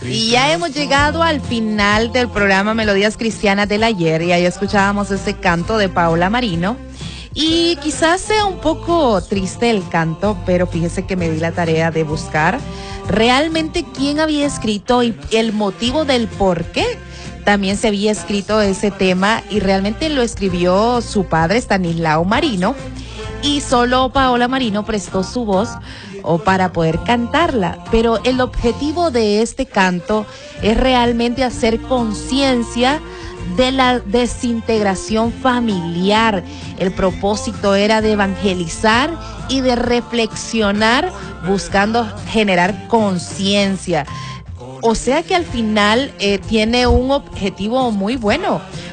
Y ya hemos llegado al final del programa Melodías Cristianas del ayer y ahí escuchábamos ese canto de Paola Marino. Y quizás sea un poco triste el canto, pero fíjese que me di la tarea de buscar realmente quién había escrito y el motivo del por qué también se había escrito ese tema, y realmente lo escribió su padre, Stanislao Marino, y solo Paola Marino prestó su voz para poder cantarla. Pero el objetivo de este canto es realmente hacer conciencia de la desintegración familiar. El propósito era de evangelizar y de reflexionar, buscando generar conciencia. O sea que al final tiene un objetivo muy bueno,